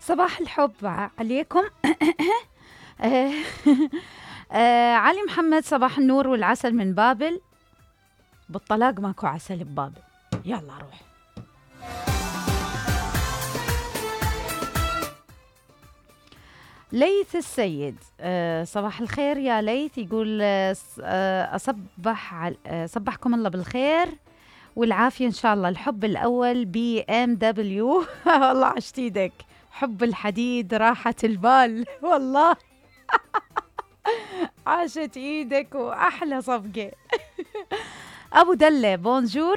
صباح الحب عليكم. آه، علي محمد، صباح النور والعسل من بابل. بالطلاق ماكو عسل ببابل. يلا روح. ليث السيد، صباح الخير يا ليث. يقول صبحكم الله بالخير والعافية إن شاء الله. الحب الأول BMW. والله عشت ايدك. حب الحديد راحة البال. والله عاشت ايدك وأحلى صفقة. أبو دلة، بونجور.